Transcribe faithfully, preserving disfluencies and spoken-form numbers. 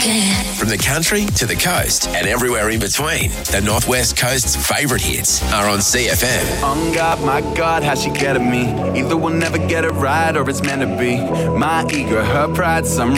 From the country to the coast and everywhere in between, the Northwest Coast's favourite hits are on C F M. On God, my God, how she get at me. Either we'll never get it right or it's meant to be. My ego, her pride, some